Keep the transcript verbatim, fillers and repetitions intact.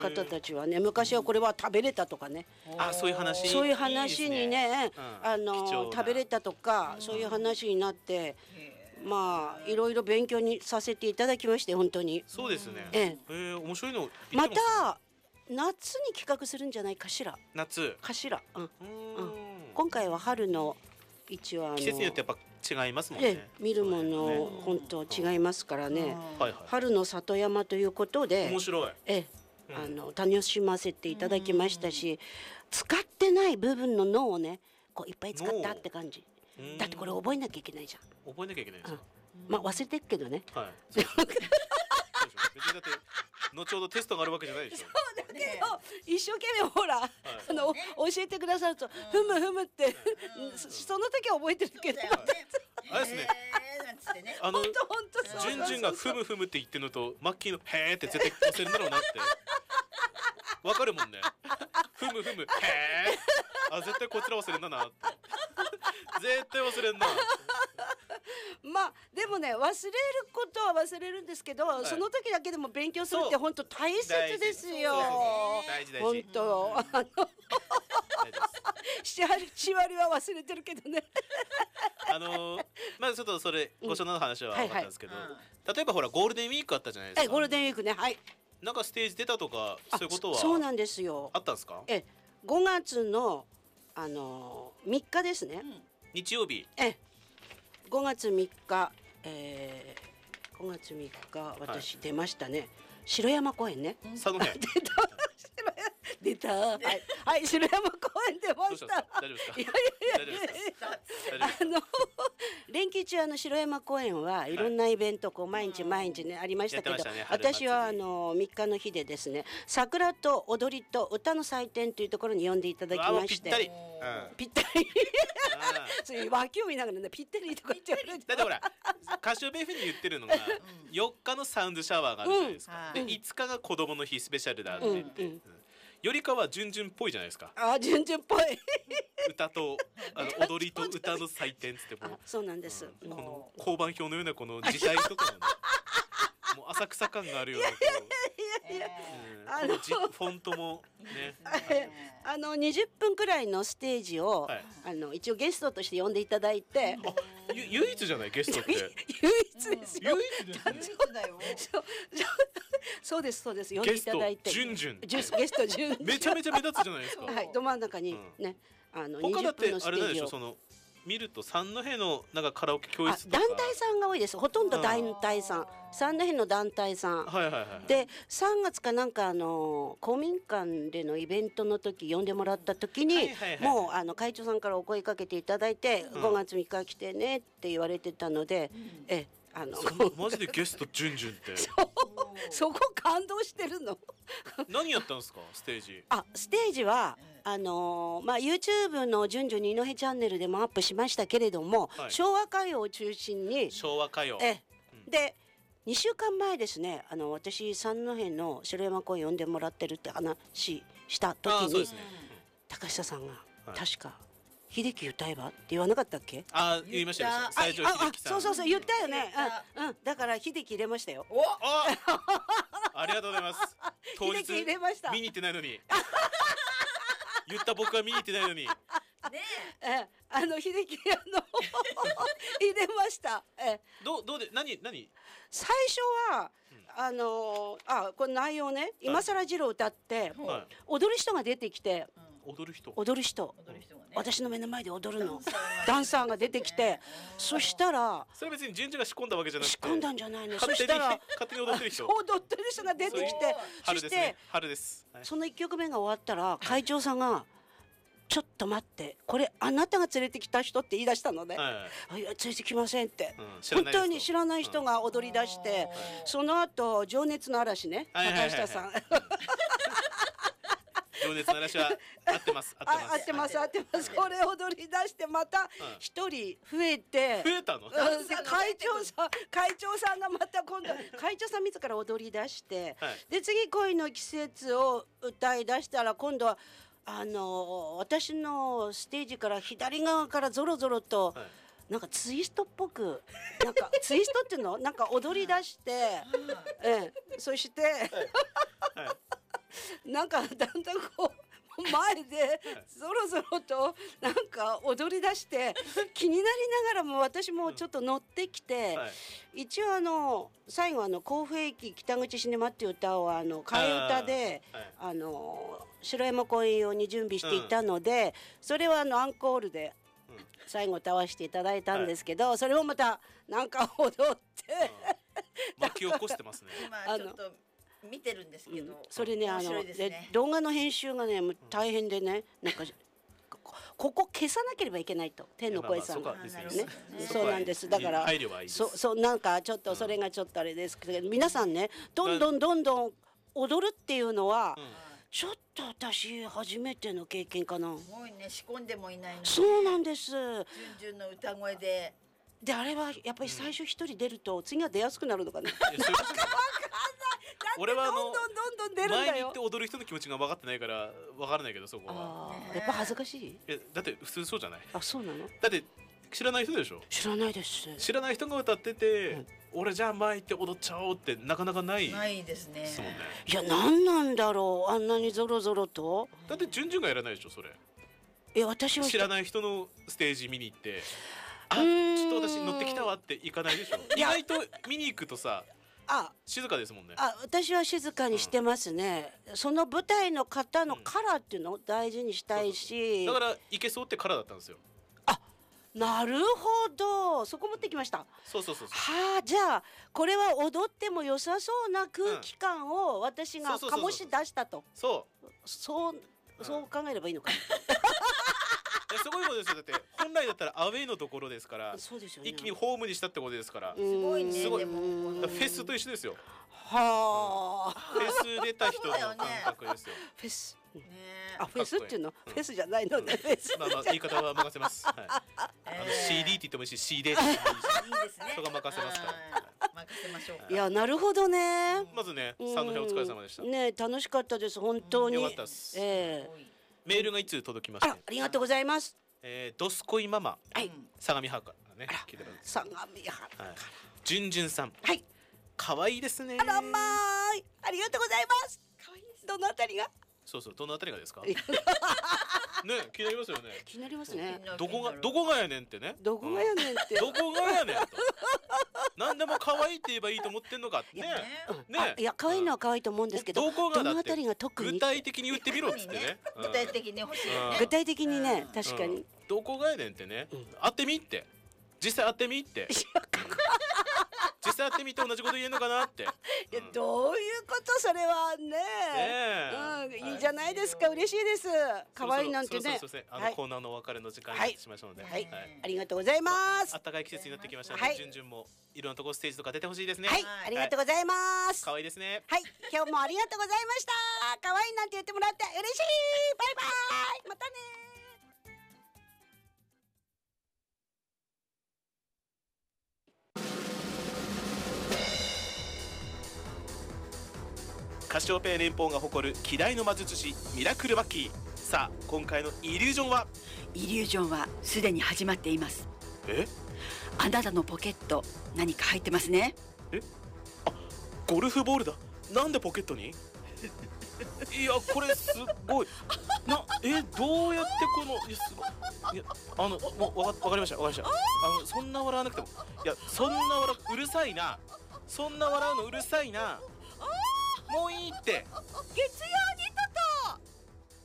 方たちはね、昔はこれは食べれたとかね、 あ、そういう話、 そういう話にね、 いいですね、うん、 あの食べれたとか、そういう話になって、まあいろいろ勉強にさせていただきまして、本当に。 そうですね。 ええ、 えー、面白いのまた夏に企画するんじゃないかしら。 夏かしら。うん。 うんうん、今回は春の一応あの季節によってやっぱ違いますもんね。 ええ、見るもの、ね、本当違いますからね。 はいはい、 春の里山ということで、 面白い。 ええ、あの楽しませていただきましたし、使ってない部分の脳をね、こういっぱい使ったって感じ。だってこれ覚えなきゃいけないじゃん。 覚えなきゃいけないんですか。 うん、まあ忘れてるけどね。 はい。別にだって後ほどテストがあるわけじゃないでしょ。 そうだけど、一生懸命ほら、はい、あの教えてくださると、ふむふむって、その時は覚えてるけど、 あれですね。あの、ジュンジュンがふむふむって言ってるのと、マッキーのへーって絶対忘れるんだろうなって。わかるもんね。ふむふむ、へー。あ、絶対こちら忘れんだなって。絶対忘れんな。 まあでもね、忘れることは忘れるんですけど、はい、その時だけでも勉強するって本当大切ですよ。 大事大事。 本当。あの七割八割は忘れてるけどね。 あのー、まずちょっとそれご所の話は分かったんですけど、うんはいはい、例えばほらゴールデンウィークあったじゃないですか。 ゴールデンウィークね、はい。 なんかステージ出たとかそういうことはそうなんですよ。 あったんですか。 え、ごがつのあのー、みっかですね。うん、 日曜日。 え、ごがつみっか、えー、ごがつみっか私出ましたね。はい、城山公園ね。 佐野県。 出た。出た。はい、はい、城山公園出ました。 大丈夫ですか。 いやいやいやいや。あの連休中あの城山公園はいろんなイベントこう毎日毎日ねありましたけど、私はあのみっかの日でですね、桜と踊りと歌の祭典というところに呼んでいただきまして、 ぴったり、 ぴったり。そういう脇を見ながらね、ぴったりとか言ってる。 だってほらカシオペアフェに言ってるのがよっかのサウンドシャワーがあるじゃないですか。でいつかが子供の日スペシャルだって言って。よりかはジュンジュンっぽいじゃないですか。 あ、ジュンジュンっぽい。 歌とあの踊りと歌の祭典つってもう。 そうなんです。 この交番表のようなこの時代とかもね、もう浅草感があるようなこう、あのフォントもね。 あのにじゅっぷんくらいのステージをあの一応ゲストとして呼んでいただいて。 唯一じゃないゲストって。 唯一ですよ。 唯一ですよ。そうですそうです。呼んでいただいて。 ジュンジュン。 ゲストジュン。 めちゃめちゃ目立つじゃないですか。 はい、ど真ん中にね、あの他だってあれなんでしょ、その見ると三戸のなんかカラオケ教室とか団体さんが多いです。ほとんど団体さん、三戸の団体さん。 はいはいはい。 でさんがつかなんかあの公民館でのイベントの時呼んでもらった時に、もうあの会長さんからお声かけていただいて、ごがつみっか来てねって言われてたので、えあのマジでゲストジュンジュンって。 そこ感動してるの。 何やったんですかステージ。 あ、ステージはあのー、まあ YouTube のじゅんじゅん二戸チャンネルでもアップしましたけれども、はい、昭和歌謡を中心に昭和歌謡え、うん、でにしゅうかんまえですね、あの私三戸の城山公園呼んでもらってるって話した時に、ね、高下さんが、はい、確か秀樹歌えばって言わなかったっけ？ あ、言いましたよ。最初秀樹さん。 そうそうそう言ったよね。うんうん。だから秀樹入れましたよ。 お、ありがとうございます。当日入れました。 見に行ってないのに。言った僕は見に行ってないのに。ねえ、あの秀樹あの入れました。え、 どうどうで何何？ 最初はあのあこの内容ね、今更次郎歌って踊る人が出てきて。 踊る人踊る人、私の目の前で踊るのダンサーが出てきて、そしたらそれ別に順序が仕込んだわけじゃなくて仕込んだんじゃないの。 そしたら勝手に踊ってる人踊ってる人が出てきて、 そして春です。 そのいっきょくめが終わったら会長さんがちょっと待って、これあなたが連れてきた人って言い出したのね。いや連れてきませんって、本当に知らない人が踊り出して、その後情熱の嵐ね、高下さん情熱の嵐は合ってます合ってます合ってます。これ踊り出してまた一人増えて、 増えたの？ 会長さん会長さんがまた今度会長さん自ら踊り出して、で次恋の季節を歌い出したら今度はあの私のステージから左側からゾロゾロと。なんかツイストっぽく、なんかツイストっていうのなんか踊り出して、ええ、そして、 なんかだんだんこう前でぞろぞろとなんか踊り出して気になりながらも私もちょっと乗ってきて、 はい、 一応あの最後あの甲府駅北口シネマっていう歌をあの替え歌であ、はい、あの城山公演用に準備していたので、うん、それはあのアンコールで最後歌わせていただいたんですけど、はい、それもまたなんか踊って、 うん、巻き起こしてますね。 今ちょっと見てるんですけど、うん、 それねあので動画の編集がね大変でね、なんかここ消さなければいけないと天の声さんがね、そうなんです。だからそそうなんかちょっとそれがちょっとあれですけど、皆さんねどんどんどんどん踊るっていうのは、うん、ちょっと私初めての経験かな。 すごいね、仕込んでもいないの、ね、 そうなんです。 順々の歌声でであれはやっぱり最初一人出ると次は出やすくなるのかね。 俺はあのどんどんどんどん出るんだよ。 前に行って踊る人の気持ちが分かってないから分からないけど、そこはやっぱ恥ずかしい。 えだって普通そうじゃない。 あ、そうなの。 だって知らない人でしょ。 知らないです。 知らない人が歌ってて、うん、俺じゃあ前行って踊っちゃおうってなかなかないないですね。 そうね。 いや何なんだろう、あんなにゾロゾロと。 だって順々がやらないでしょそれ。 え私は知らない人のステージ見に行ってあちょっと私乗ってきたわって行かないでしょ。意外と見に行くとさあ静かですもんね。 あ私は静かにしてますね、うん、その舞台の方のカラーっていうのを大事にしたいし、うん、 そうそうそうだからいけそうってカラーだったんですよ。 あなるほど、そこ持ってきました。 そうそうそうそう。 はあ、じゃあこれは踊っても良さそうな空気感を私が醸し出したと。そうそうそう考えればいいのか。 すごいことですよ。だって本来だったらアウェイのところですから、 そうですよね、 一気にホームにしたってことですから、 すごいね。 すごい。フェスと一緒ですよ。 はあ、 フェス出た人の感覚ですよ。 フェスあフェスっていうのフェスじゃないのね。フェスまあまあ言い方は任せます。あの シーディー って言ってもいいし シーディー って言ってもいいし、 いいですね。 人が任せますから。 任せましょう。 いやなるほどね。 まずね三の部屋お疲れ様でした。 ね楽しかったです本当に。 よかったです。 ええメールがいつ届きました。 ありがとうございます。 えー、ドスコイママ、はい、相模原からね、聞いてるんです。 相模原から。 じゅんじゅんさん、 はい、 可愛いですね。 あらまあ、ありがとうございます。可愛いです。どのあたりが？ そうそう、どのあたりがですか？ね、気になりますよね。 気になりますね。 どこがどこがやねんってね。 どこがやねんって。 どこがやねんと。何でも可愛いって言えばいいと思ってんのかね。 ね、いや可愛いのは可愛いと思うんですけど、どのあたりが特に具体的に言ってみろっつってね。 具体的に欲しい。 具体的にね、確かに。 どこがやねんってね。会ってみって。実際会ってみって。実際会ってみて同じこと言えんのかなって。 いやどういうことそれはね。うんいいじゃないですか、嬉しいです。可愛いなんてね。 あのコーナーのお別れの時間にしましょうので。はい。 ありがとうございます。 暖かい季節になってきましたので、じゅんじゅんもいろんなところステージとか出てほしいですね。 はい、ありがとうございます。 可愛いですね。 はい、今日もありがとうございました。可愛いなんて言ってもらって嬉しい。バイバイ。またね。 カシオペイ連邦が誇る希代の魔術師ミラクルマッキー。さあ今回のイリュージョンはイリュージョンはすでに始まっています。 えあなたのポケット何か入ってますね。 えあゴルフボールだ。なんでポケットにいやこれすごいな。えどうやってこのいやすごいいやあのもうわかわかりましたわかりました。あのそんな笑わなくてもいやそんな笑ううるさいな。そんな笑うのうるさいな。もういいって。 月曜に